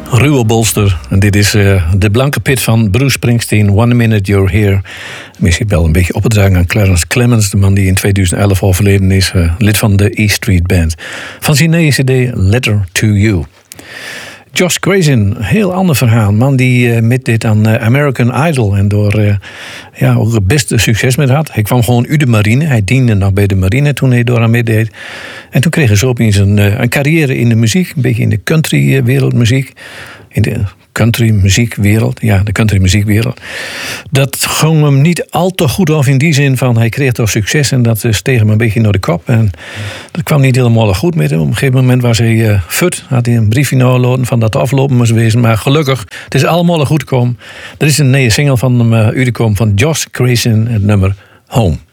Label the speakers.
Speaker 1: Ruwe bolster. En dit is de blanke pit van Bruce Springsteen. One Minute You're Here. Misschien wel een beetje opgedragen aan Clarence Clemens, de man die in 2011 overleden is. Lid van de E Street Band. Van zijn nieuwe CD Letter to You. Josh Groban, een heel ander verhaal. Man die met dit aan American Idol en door ook het beste succes met had. Hij kwam gewoon uit de marine. Hij diende nog bij de marine toen hij door aan meedeed. En toen kreeg hij zo opeens een carrière in de muziek. Een beetje in de country wereldmuziek. In de country muziekwereld. Ja, de country muziekwereld. Dat ging hem niet al te goed af in die zin van hij kreeg toch succes en dat steeg hem een beetje naar de kop. En dat kwam niet helemaal goed met hem. Op een gegeven moment was hij fut. Had hij een briefje nodig van dat aflopen moest wezen. Maar gelukkig, het is allemaal goed gekomen. Er is een nieuwe single van hem uitgekomen van Josh Groban, het nummer Home.